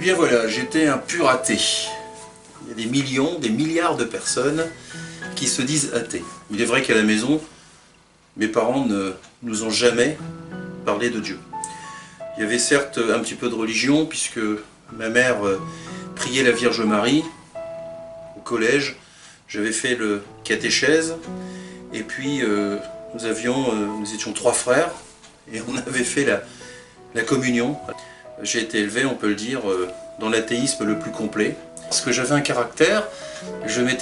bien voilà, j'étais un pur athée. Il y a des millions, des milliards de personnes qui se disent athées. Il est vrai qu'à la maison, mes parents ne nous ont jamais parlé de Dieu. Il y avait certes un petit peu de religion, puisque ma mère priait la Vierge Marie au collège. J'avais fait le catéchèse, et puis nous étions 3 frères, et on avait fait la communion. J'ai été élevé, on peut le dire, dans l'athéisme le plus complet. Parce que j'avais un caractère, je m'étais